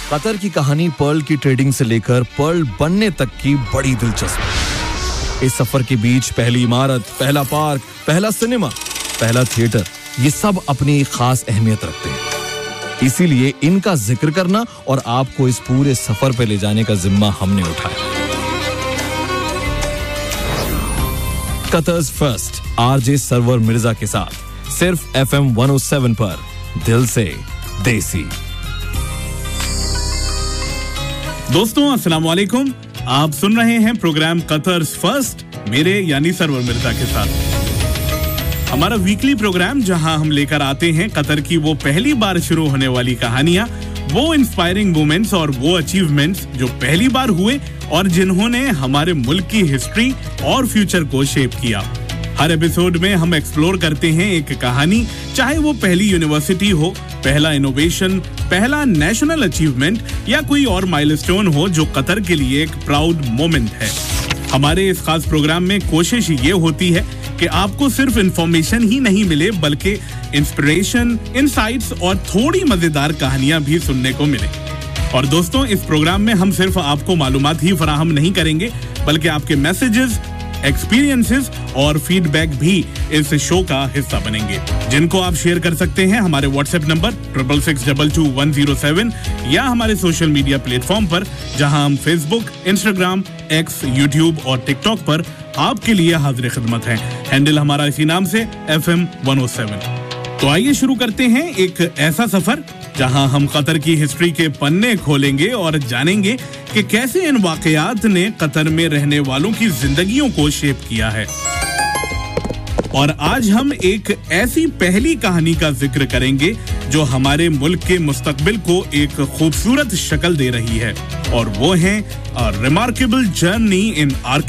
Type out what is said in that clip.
Qatar की कहानी Perl की ट्रेडिंग से लेकर पर्ल बनने तक की बड़ी दिलचस्प है। इस सफर के बीच पहली इमारत, पहला पार्क, पहला सिनेमा, पहला थिएटर, ये सब अपनी खास अहमियत रखते हैं। इसीलिए इनका जिक्र करना और आपको इस पूरे सफर पे ले जाने का जिम्मा हमने उठाया। Qatar's first RJ server Mirza के साथ सिर्फ FM 107 पर दिल से देसी। दोस्तों अस्सलाम वालेकुम, आप सुन रहे हैं प्रोग्राम कतर्स फर्स्ट मेरे यानी सरवर मिर्जा के साथ। हमारा वीकली प्रोग्राम जहां हम लेकर आते हैं कतर की वो पहली बार शुरू होने वाली कहानियां, वो इंस्पायरिंग मोमेंट्स और वो अचीवमेंट्स जो पहली बार हुए और जिन्होंने हमारे मुल्क की हिस्ट्री और फ्यूचर को शेप किया। हर एपिसोड में हम एक्सप्लोर करते हैं एक कहानी, चाहे वो पहली यूनिवर्सिटी हो, पहला इनोवेशन, पहला नेशनल अचीवमेंट या कोई और माइलस्टोन हो जो कतर के लिए एक प्राउड मोमेंट है। हमारे इस खास प्रोग्राम में कोशिश ये होती है कि आपको सिर्फ इंफॉर्मेशन ही नहीं मिले बल्कि इंस्पिरेशन, इनसाइट्स और थोड़ी मजेदार कहानियां भी सुनने को मिले। और दोस्तों, इस प्रोग्राम में हम सिर्फ आपको मालूमात ही फराहम नहीं करेंगे बल्कि आपके मैसेजेस, एक्सपीरियंसेस और फीडबैक भी इस शो का हिस्सा बनेंगे, जिनको आप शेयर कर सकते हैं हमारे व्हाट्सएप नंबर 66622107 या हमारे सोशल मीडिया प्लेटफॉर्म पर, जहां हम फेसबुक, इंस्टाग्राम, एक्स, यूट्यूब और टिकटॉक पर आपके लिए हाजिर खिदमत हैं। हैंडल हमारा इसी नाम से FM 107। तो आइए शुरू करते हैं एक ऐसा सफर जहां हम कतर की हिस्ट्री के पन्ने खोलेंगे और जानेंगे कि कैसे इन वाकयात ने कतर में रहने वालों की जिंदगियों को शेप किया है। और आज हम एक ऐसी पहली कहानी का जिक्र करेंगे जो हमारे मुल्क के मुस्तकबिल को एक खूबसूरत शक्ल दे रही है, और वो है अ रिमार्केबल जर्नी इन